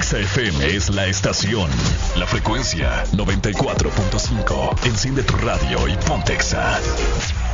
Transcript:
Exa FM es la estación. La frecuencia 94.5. Enciende tu radio y ponte Exa.